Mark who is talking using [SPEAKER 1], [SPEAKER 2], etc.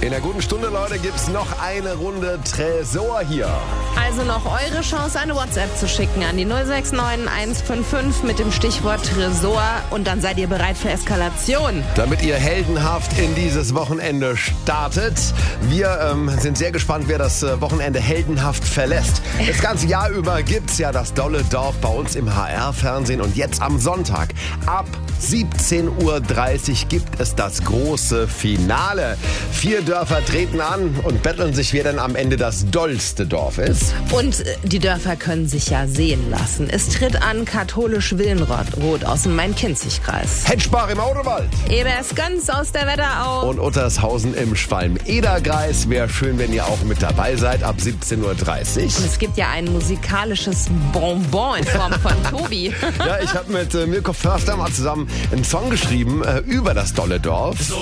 [SPEAKER 1] In der guten Stunde, Leute, gibt's noch eine Runde Tresor hier.
[SPEAKER 2] Also noch eure Chance, eine WhatsApp zu schicken an die 069 155 mit dem Stichwort Tresor und dann seid ihr bereit für Eskalation.
[SPEAKER 1] Damit ihr heldenhaft in dieses Wochenende startet. Wir sind sehr gespannt, wer das Wochenende heldenhaft verlässt. Das ganze Jahr über gibt's ja das Dolle Dorf bei uns im HR-Fernsehen und jetzt am Sonntag ab 17:30 Uhr gibt es das große Finale. 4 Dörfer treten an und betteln sich, wer denn am Ende das dollste Dorf ist.
[SPEAKER 2] Und die Dörfer können sich ja sehen lassen. Es tritt an katholisch Willenroth aus dem Main-Kinzig-Kreis.
[SPEAKER 1] Hetschbach im Auderwald.
[SPEAKER 2] Ebersgans aus der Wetterau.
[SPEAKER 1] Und Uttershausen im Schwalm-Eder-Kreis. Wäre schön, wenn ihr auch mit dabei seid ab 17:30 Uhr.
[SPEAKER 2] Und es gibt ja ein musikalisches Bonbon in Form von Tobi.
[SPEAKER 1] Ja, ich habe mit Mirko Förster mal zusammen einen Song geschrieben über das Dolle Dorf.
[SPEAKER 3] So